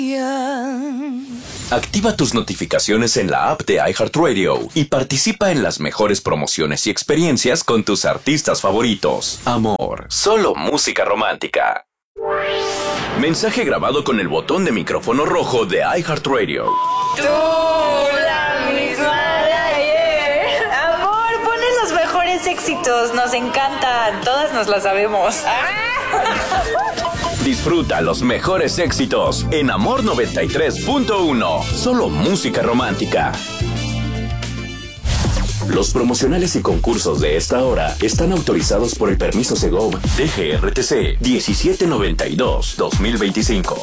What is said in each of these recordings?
Activa tus notificaciones en la app de iHeartRadio y participa en las mejores promociones y experiencias con tus artistas favoritos. Amor, solo música romántica. Mensaje grabado con el botón de micrófono rojo de iHeartRadio. Tú, la misma de ayer. Amor, pones los mejores éxitos, nos encantan, todas nos las sabemos. Disfruta los mejores éxitos en Amor 93.1. Solo música romántica. Los promocionales y concursos de esta hora están autorizados por el permiso Segov DGRTC 1792-2025.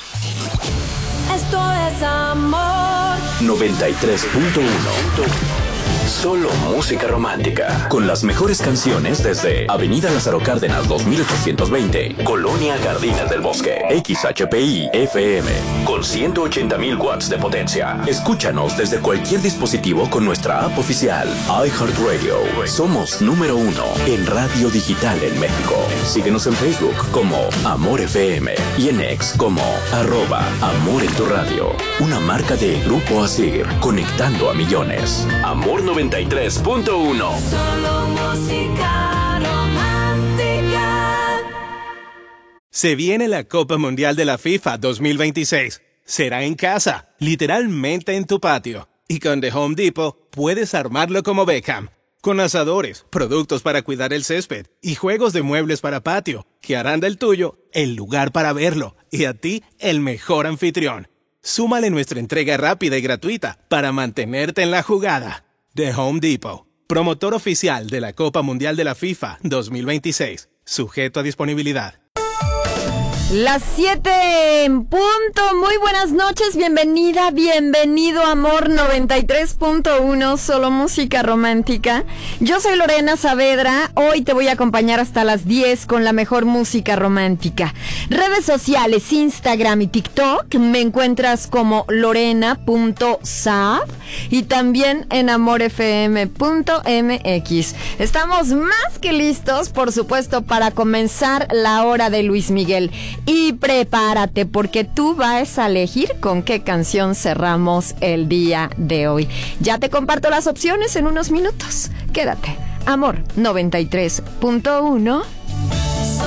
Esto es Amor 93.1. Solo música romántica. Con las mejores canciones desde Avenida Lázaro Cárdenas 2820, Colonia Jardines del Bosque. XHPI FM con 180,000 watts de potencia. Escúchanos desde cualquier dispositivo con nuestra app oficial iHeartRadio. Somos número 1 en radio digital en México. Síguenos en Facebook como Amor FM y en X como @Amor en tu radio. Una marca de Grupo Asir, conectando a millones. Amor 93.1. Solo música romántica. Se viene la Copa Mundial de la FIFA 2026. Será en casa, literalmente en tu patio. Y con The Home Depot puedes armarlo como Beckham. Con asadores, productos para cuidar el césped y juegos de muebles para patio, que harán del tuyo el lugar para verlo y a ti el mejor anfitrión. Súmale nuestra entrega rápida y gratuita para mantenerte en la jugada. The Home Depot, promotor oficial de la Copa Mundial de la FIFA 2026. Sujeto a disponibilidad. Las 7 en punto. Muy buenas noches, bienvenida, bienvenido a Amor 93.1, solo música romántica. Yo soy Lorena Saavedra, hoy te voy a acompañar hasta las 10 con la mejor música romántica. Redes sociales, Instagram y TikTok, me encuentras como lorena.saab y también en amorfm.mx. Estamos más que listos, por supuesto, para comenzar la hora de Luis Miguel. Y prepárate porque tú vas a elegir con qué canción cerramos el día de hoy. Ya te comparto las opciones en unos minutos. Quédate. Amor 93.1